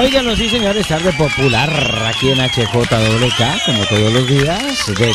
Óiganlo, sí señores, tarde popular aquí en HJWK, como todos los días, de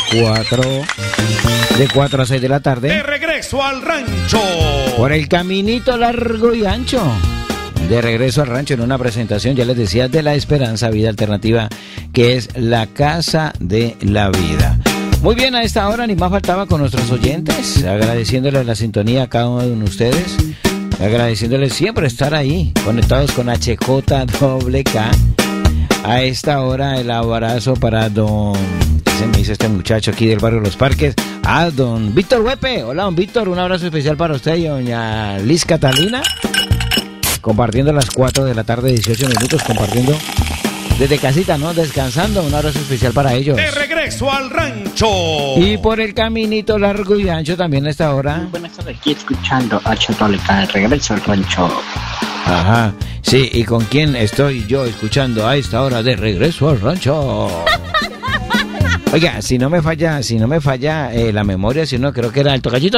4 a 6 de la tarde. De regreso al rancho. Por el caminito largo y ancho. De regreso al rancho en una presentación, ya les decía, de La Esperanza Vida Alternativa, que es la casa de la vida. Muy bien, a esta hora ni más faltaba con nuestros oyentes, agradeciéndoles la sintonía a cada uno de ustedes. Agradeciéndoles siempre estar ahí, conectados con HJWK. A esta hora el abrazo para don... ¿Qué se me dice este muchacho aquí del barrio Los Parques? Don Víctor Huepe. Hola, don Víctor, un abrazo especial para usted y doña Liz Catalina. Compartiendo a las 4 de la tarde, 18 minutos, compartiendo desde casita, ¿no? Descansando, un abrazo especial para ellos. De regreso al rancho. Y por el caminito largo y ancho también a esta hora. Muy buenas tardes, aquí escuchando HJWK, de regreso al rancho. Ajá, sí, ¿y con quién estoy yo escuchando a esta hora de regreso al rancho? Oiga, si no me falla la memoria, si no, creo que era el tocallito.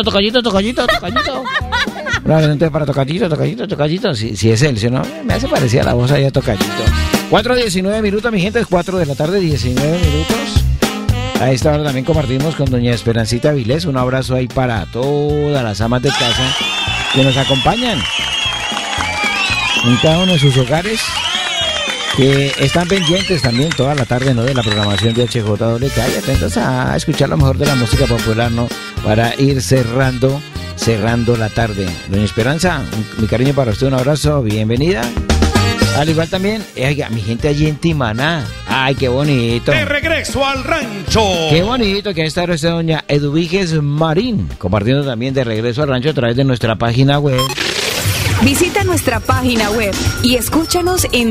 Entonces para tocallito, si es él, si no, me hace parecida la voz ahí a tocallito. 4:19 minutos, mi gente, es 4 de la tarde, 19 minutos. A esta hora también compartimos con doña Esperancita Vilés. Un abrazo ahí para todas las amas de casa que nos acompañan en cada uno de sus hogares, que están pendientes también toda la tarde, ¿no?, de la programación de HJWK y atentos a escuchar lo mejor de la música popular, ¿no?, para ir cerrando la tarde. Doña Esperanza, mi cariño para usted, un abrazo, bienvenida. Al igual también, oiga, mi gente allí en Timaná. Ay, qué bonito. De regreso al rancho. Qué bonito que esta es doña Eduviges Marín, compartiendo también de regreso al rancho a través de nuestra página web. Visita nuestra página web y escúchanos en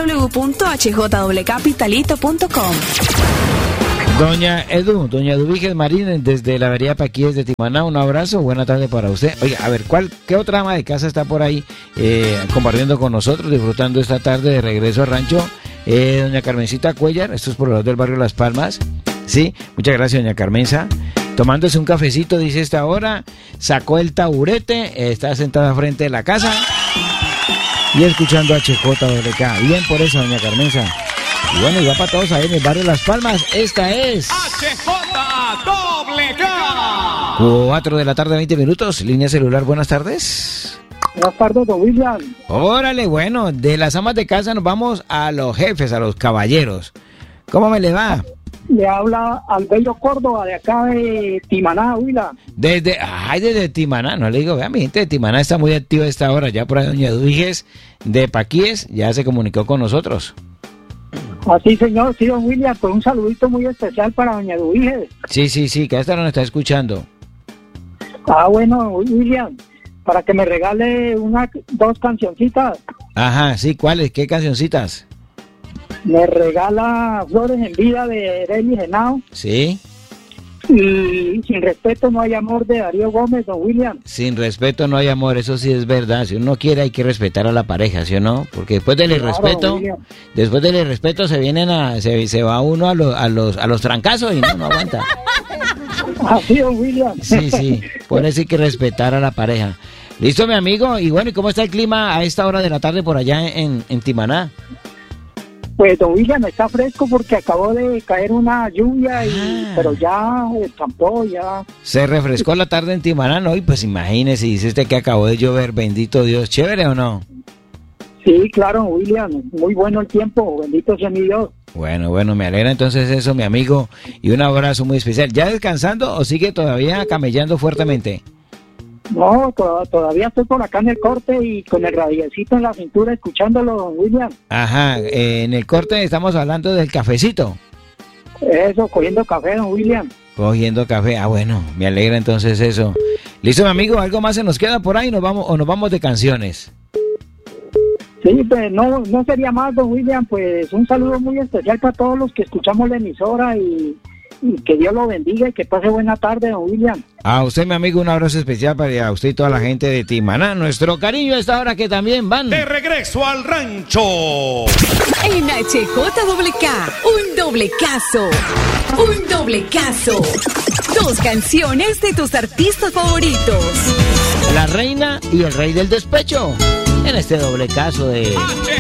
www.hjwcapitalito.com. Doña Eduviges Marín, desde la Vereda Paquíes de Timaná, un abrazo, buena tarde para usted. Oiga, a ver, ¿qué otra ama de casa está por ahí compartiendo con nosotros, disfrutando esta tarde de regreso al rancho? Doña Carmencita Cuellar, esto es por los del barrio Las Palmas. Sí, muchas gracias, doña Carmenza. Tomándose un cafecito, dice esta hora, sacó el taburete, está sentada frente de la casa y escuchando a HJWK. Bien por eso, doña Carmenza. Y bueno, y va para todos ahí en el barrio Las Palmas. Esta es HJWK. 4 de la tarde, 20 minutos. Línea celular, buenas tardes. Buenas tardes, don William. Órale, bueno, de las amas de casa nos vamos a los jefes, a los caballeros. ¿Cómo me le va? Le habla Albeiro Córdoba, de acá de Timaná, William. Desde Timaná, no le digo, vea, mi gente de Timaná está muy activa a esta hora. Ya por ahí doña Eduviges de Paquíes ya se comunicó con nosotros. Así, señor, sí, don William, pues un saludito muy especial para doña Eduviges. Sí, que a esta hora nos está escuchando. Ah, bueno, William, para que me regale dos cancioncitas. Ajá, sí, ¿cuáles? ¿Qué cancioncitas? Me regala Flores en Vida de Ereli Genao. Sí. Y Sin Respeto No Hay Amor de Darío Gómez, don William. Sin respeto no hay amor, eso sí es verdad. Si uno quiere hay que respetar a la pareja, ¿sí o no? Porque después del irrespeto, se va uno a los trancazos y no aguanta. Así, don William. Sí, por eso hay que respetar a la pareja. Listo, mi amigo. Y bueno, ¿y cómo está el clima a esta hora de la tarde por allá en Timaná? Pues, don William, está fresco porque acabó de caer una lluvia, pero ya escampó, ya. Se refrescó la tarde en Timaná, ¿no? Y pues imagínese, dice usted que acabó de llover, bendito Dios. ¿Chévere o no? Sí, claro, don William, muy bueno el tiempo, bendito sea mi Dios. Bueno, me alegra entonces eso, mi amigo, y un abrazo muy especial. ¿Ya descansando o sigue todavía camellando fuertemente? No, todavía estoy por acá en el corte y con el radiecito en la cintura escuchándolo, don William. Ajá, en el corte estamos hablando del cafecito. Eso, cogiendo café, don William. Cogiendo café, bueno, me alegra entonces eso. Listo, mi amigo, ¿algo más se nos queda por ahí? ¿Nos vamos de canciones? Sí, pues no sería más, don William, pues un saludo muy especial para todos los que escuchamos la emisora y que Dios lo bendiga y que pase buena tarde, don William. A usted, mi amigo, un abrazo especial para usted y toda la gente de Timaná. Nuestro cariño a esta hora que también van de regreso al rancho. En HJWK, un doble caso. 2 canciones de tus artistas favoritos. La reina y el rey del despecho. En este doble caso de